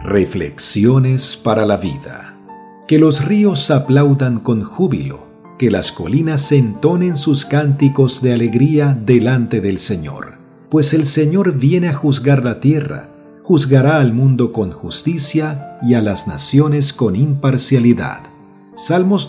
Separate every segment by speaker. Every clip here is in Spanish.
Speaker 1: Reflexiones para la vida. Que los ríos aplaudan con júbilo, que las colinas entonen sus cánticos de alegría delante del Señor. Pues el Señor viene a juzgar la tierra, juzgará al mundo con justicia y a las naciones con imparcialidad. Salmos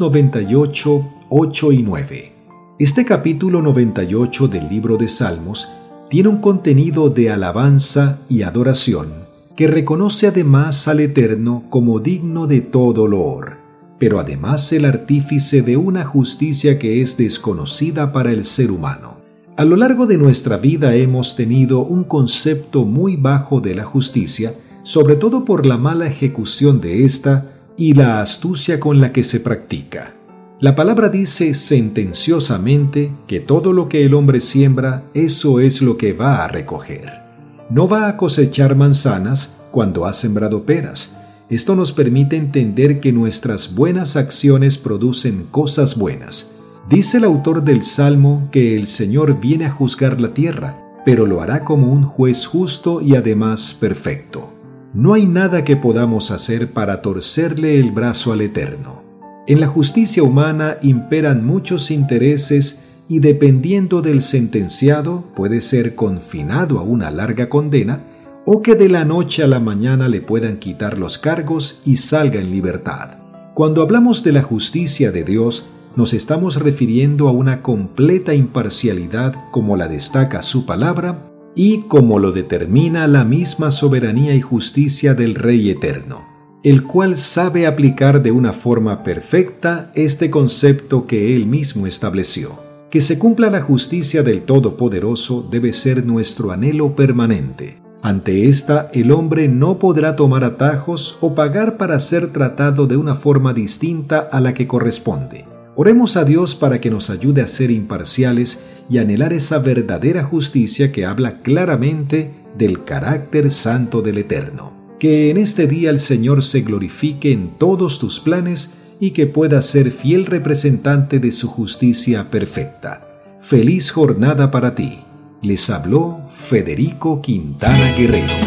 Speaker 1: 98, 8 y 9. Este capítulo 98 del libro de Salmos tiene un contenido de alabanza y adoración que reconoce además al Eterno como digno de todo loor, pero además el artífice de una justicia que es desconocida para el ser humano. A lo largo de nuestra vida hemos tenido un concepto muy bajo de la justicia, sobre todo por la mala ejecución de esta y la astucia con la que se practica. La palabra dice sentenciosamente que todo lo que el hombre siembra, eso es lo que va a recoger. No va a cosechar manzanas cuando ha sembrado peras. Esto nos permite entender que nuestras buenas acciones producen cosas buenas. Dice el autor del Salmo que el Señor viene a juzgar la tierra, pero lo hará como un juez justo y además perfecto. No hay nada que podamos hacer para torcerle el brazo al Eterno. En la justicia humana imperan muchos intereses y dependiendo del sentenciado puede ser confinado a una larga condena o que de la noche a la mañana le puedan quitar los cargos y salga en libertad. Cuando hablamos de la justicia de Dios, nos estamos refiriendo a una completa imparcialidad como la destaca su palabra y como lo determina la misma soberanía y justicia del Rey Eterno, el cual sabe aplicar de una forma perfecta este concepto que Él mismo estableció. Que se cumpla la justicia del Todopoderoso debe ser nuestro anhelo permanente. Ante esta, el hombre no podrá tomar atajos o pagar para ser tratado de una forma distinta a la que corresponde. Oremos a Dios para que nos ayude a ser imparciales y anhelar esa verdadera justicia que habla claramente del carácter santo del Eterno. Que en este día el Señor se glorifique en todos tus planes y que pueda ser fiel representante de su justicia perfecta. Feliz jornada para ti. Les habló Federico Quintana Guerrero.